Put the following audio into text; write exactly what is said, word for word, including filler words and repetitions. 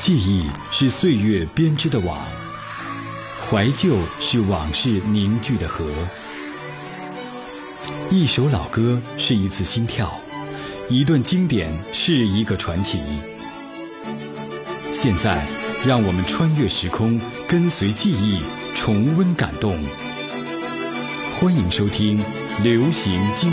记忆是岁月编织的网，怀旧是往事凝聚的河。一首老歌是一次心跳，一段经典是一个传奇。现在，让我们穿越时空，跟随记忆，重温感动。欢迎收听《流行经》。